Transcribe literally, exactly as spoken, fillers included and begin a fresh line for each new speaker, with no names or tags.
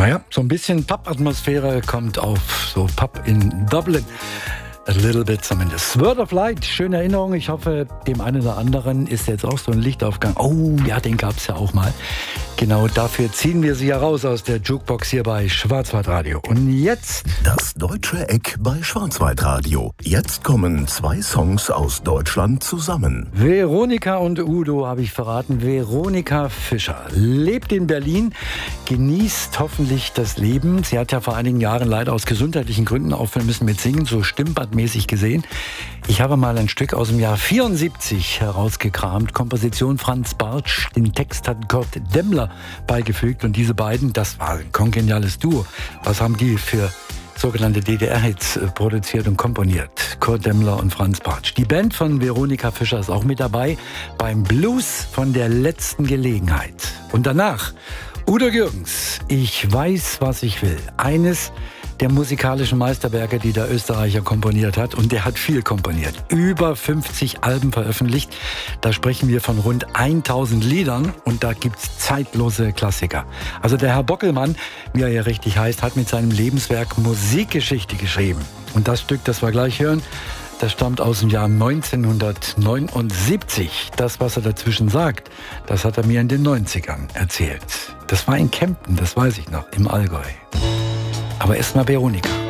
Naja, so ein bisschen Pub-Atmosphäre kommt auf, so Pub in Dublin. A little bit zumindest. Word of Light, schöne Erinnerung. Ich hoffe, dem einen oder anderen ist jetzt auch so ein Lichtaufgang. Oh, ja, den gab es ja auch mal. Genau dafür ziehen wir sie ja raus aus der Jukebox hier bei Schwarzwaldradio. Und jetzt...
Das deutsche Eck bei Schwarzwaldradio. Jetzt kommen zwei Songs aus Deutschland zusammen.
Veronika und Udo habe ich verraten. Veronika Fischer lebt in Berlin, genießt hoffentlich das Leben. Sie hat ja vor einigen Jahren leider aus gesundheitlichen Gründen aufhören müssen mit Singen, so stimmbandmäßig gesehen. Ich habe mal ein Stück aus dem Jahr vierundsiebzig herausgekramt. Komposition Franz Bartsch, den Text hat Kurt Demmler beigefügt. Und diese beiden, das war ein kongeniales Duo. Was haben die für sogenannte D D R-Hits produziert und komponiert? Kurt Demmler und Franz Bartsch. Die Band von Veronika Fischer ist auch mit dabei beim Blues von der letzten Gelegenheit. Und danach Udo Jürgens, Ich weiß, was ich will. Eines der musikalischen Meisterwerke, die der Österreicher komponiert hat. Und der hat viel komponiert. Über fünfzig Alben veröffentlicht. Da sprechen wir von rund tausend Liedern. Und da gibt's zeitlose Klassiker. Also der Herr Bockelmann, wie er ja richtig heißt, hat mit seinem Lebenswerk Musikgeschichte geschrieben. Und das Stück, das wir gleich hören, das stammt aus dem Jahr neunzehnhundertneunundsiebzig. Das, was er dazwischen sagt, das hat er mir in den neunzigern erzählt. Das war in Kempten, das weiß ich noch, im Allgäu. Aber erst mal Veronika.